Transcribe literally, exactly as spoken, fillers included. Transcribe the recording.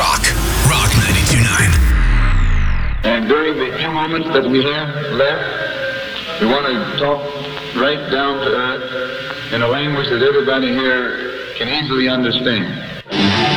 Rock. Rock ninety-two point nine. And during the few moments that we have left, we want to talk right down to earth in a language that everybody here can easily understand.